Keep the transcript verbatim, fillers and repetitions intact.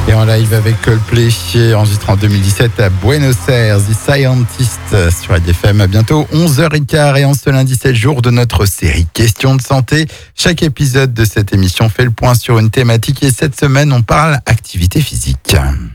Et en live avec Coldplay, enregistré en deux mille dix-sept à Buenos Aires, The Scientist sur R D F M. À bientôt onze heures quinze et en ce lundi sept jours de notre série Questions de santé. Chaque épisode de cette émission fait le point sur une thématique et cette semaine on parle activité physique.